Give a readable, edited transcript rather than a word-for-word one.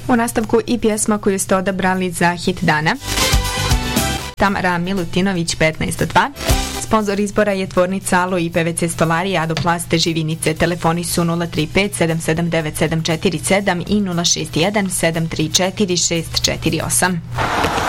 U nastavku i pjesma koju ste odabrali za hit dana. Tamara Milutinović 15:2. Sponzor izbora je tvornica Alo i PVC stolarije Adoplaste Živinice. Telefoni su 035 779 747 i 061 734 648.